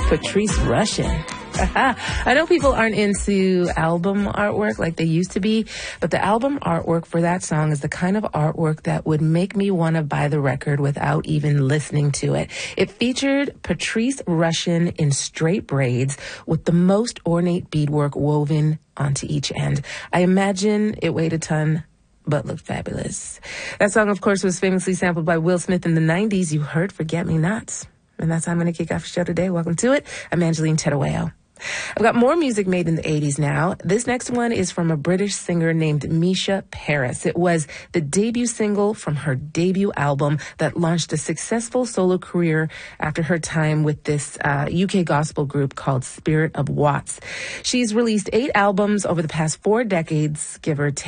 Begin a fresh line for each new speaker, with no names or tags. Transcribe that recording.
Patrice Rushen. I know people aren't into album artwork like they used to be, but the album artwork for that song is the kind of artwork that would make me want to buy the record without even listening to it. It featured Patrice Rushen in straight braids with the most ornate beadwork woven onto each end. I imagine it weighed a ton, but looked fabulous. That song, of course, was famously sampled by Will Smith in the 90s. You heard Forget Me Nots. And that's how I'm going to kick off the show today. Welcome to it. I'm Angeline Tedaweo. I've got more music made in the 80s now. This next one is from a British singer named Misha Paris. It was the debut single from her debut album that launched a successful solo career after her time with this UK gospel group called Spirit of Watts. She's released 8 albums over the past 4 decades, give or take.